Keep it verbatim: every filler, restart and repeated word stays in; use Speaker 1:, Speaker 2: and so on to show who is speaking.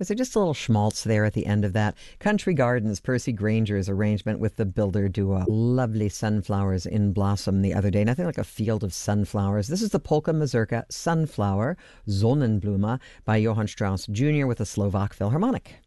Speaker 1: Was there just a little schmaltz there at the end of that? Country Gardens, Percy Granger's arrangement with the Builder Duo. Lovely sunflowers in blossom the other day. Nothing like a field of sunflowers. This is the Polka Mazurka Sunflower, Sonnenblume, by Johann Strauss Junior with the Slovak Philharmonic.